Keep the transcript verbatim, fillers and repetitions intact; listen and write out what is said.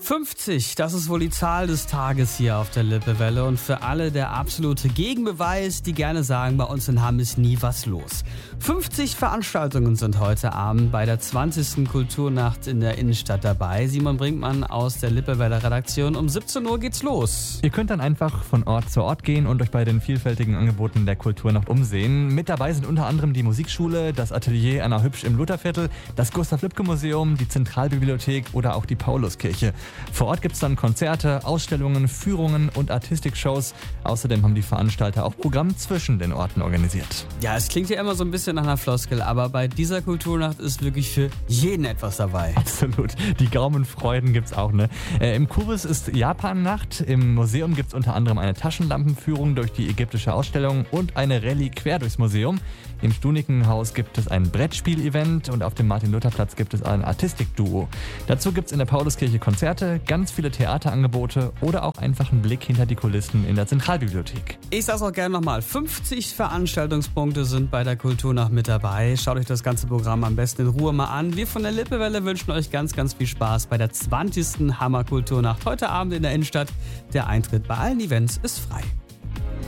fünfzig, das ist wohl die Zahl des Tages hier auf der Lippewelle und für alle der absolute Gegenbeweis, die gerne sagen, bei uns in Hamm ist nie was los. fünfzig Veranstaltungen sind heute Abend bei der zwanzigsten Kulturnacht in der Innenstadt dabei. Simon Brinkmann aus der Lippeweller Redaktion. Um siebzehn Uhr geht's los. Ihr könnt dann einfach von Ort zu Ort gehen und euch bei den vielfältigen Angeboten der Kulturnacht umsehen. Mit dabei sind unter anderem die Musikschule, das Atelier Anna Hübsch im Lutherviertel, das Gustav-Lippke-Museum, die Zentralbibliothek oder auch die Pauluskirche. Vor Ort gibt es dann Konzerte, Ausstellungen, Führungen und Artistikshows. Außerdem haben die Veranstalter auch Programm zwischen den Orten organisiert. Ja, es klingt ja immer so ein bisschen nach einer Floskel, aber bei dieser Kulturnacht ist wirklich für jeden etwas dabei. Absolut. Die Gaumenfreuden gibt's auch, ne? Äh, Im Kubus ist Japan-Nacht. Im Museum gibt's unter anderem eine Taschenlampenführung durch die ägyptische Ausstellung und eine Rallye quer durchs Museum. Im Stunikenhaus gibt es ein Brettspiel-Event und auf dem Martin-Luther-Platz gibt es ein Artistik-Duo. Dazu gibt es in der Pauluskirche Konzerte, ganz viele Theaterangebote oder auch einfach einen Blick hinter die Kulissen in der Zentralbibliothek. Ich sag's auch gerne nochmal, fünfzig Veranstaltungspunkte sind bei der Kulturnacht mit dabei. Schaut euch das ganze Programm am besten in Ruhe mal an. Wir von der Lippewelle wünschen euch ganz, ganz viel Spaß bei der zwanzigsten Hammer Kulturnacht heute Abend in der Innenstadt. Der Eintritt bei allen Events ist frei.